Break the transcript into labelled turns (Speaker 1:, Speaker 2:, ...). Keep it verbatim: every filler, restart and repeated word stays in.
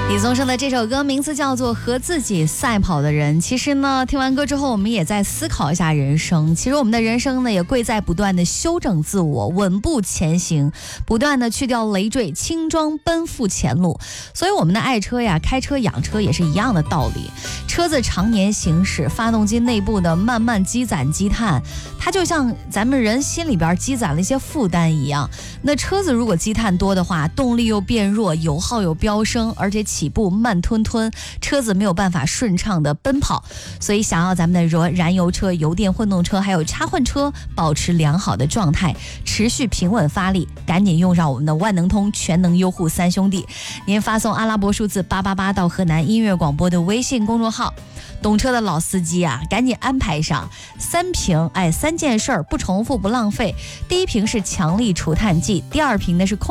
Speaker 1: 李宗盛的这首歌名字叫做《和自己赛跑的人》。其实呢，听完歌之后，我们也在思考一下人生。其实我们的人生呢，也贵在不断的修整自我，稳步前行，不断的去掉累赘，轻装奔赴前路。所以我们的爱车呀，开车养车也是一样的道理。车子常年行驶，发动机内部的慢慢积攒积碳，它就像咱们人心里边积攒了一些负担一样。那车子如果积碳多的话，动力又变弱，油耗又飙升，而且起步慢吞吞，车子没有办法顺畅的奔跑。所以想要咱们的燃油车、油电混动车还有插混车保持良好的状态，持续平稳发力，赶紧用上我们的万能通全能优护三兄弟。您发送阿拉伯数字八八八到河南音乐广播的微信公众号。懂车的老司机啊，赶紧安排上三瓶，哎，三件事儿不重复不浪费。第一瓶是强力除碳剂，第二瓶呢是空